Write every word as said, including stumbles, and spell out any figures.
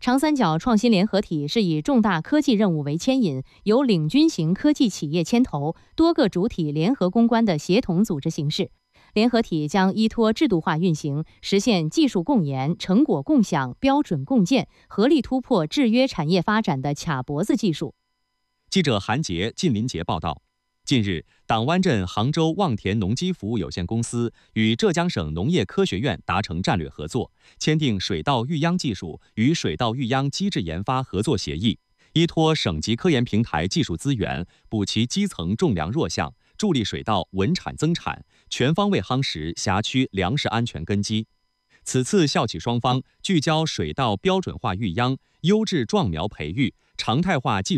长三角创新联合体是以重大科技任务为牵引，由领军型科技企业牵头，多个主体联合攻关的协同组织形式。联合体将依托制度化运行，实现技术共研、成果共享、标准共建，合力突破制约产业发展的卡脖子技术。 记者韩杰、靳林杰报道。近日，党湾镇杭州望田农机服务有限公司与浙江省农业科学院达成战略合作，签订水稻育秧技术与水稻育秧机制研发合作协议，依托省级科研平台技术资源，补齐基层种粮弱项，助力水稻稳产增产，全方位夯实辖区粮食安全根基。此次校企双方聚焦水稻标准化育秧、优质壮苗培育、常态化技术